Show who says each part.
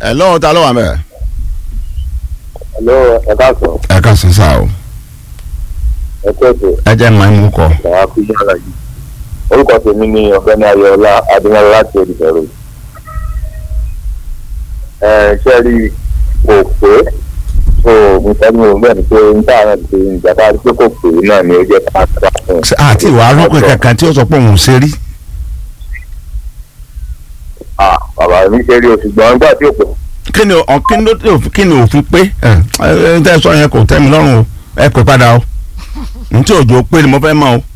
Speaker 1: Hello, ta ló wà ńbẹ̀?
Speaker 2: Hello, ẹ káàsán.
Speaker 1: Ẹ káàsán sá o.
Speaker 2: Ẹ kẹ́ẹ̀tẹ̀.
Speaker 1: Ẹ jẹ́ mọ̀ ẹ́ mú kọ.
Speaker 2: Àwọn akúṣe àlàyé. Orúkọ tèmi ni Ọ̀gbẹ́ni Ayọ̀ọ́lá Adémọ́lá láti Olùfẹ̀rẹ̀. Ṣé rí kò pé so nǹkan mi ò gbẹ́ni pé níta náà ti ìjàpá pé kò pé náà ni ó jẹ́ káàkiri fún un.
Speaker 1: Àti ìwà arúgbó kankan tí ó sọ pé òun ṣe rí.
Speaker 2: Bàbá mi ṣe rí oṣù gbọ́n nígbà tí ó pè.
Speaker 1: Kí ni òfin pé ẹ tẹ́ sọ yẹn kò tẹ́ mi lọ́rùn o ẹ pè padà o ntí òjò pé ni mo fẹ́ mọ̀ o.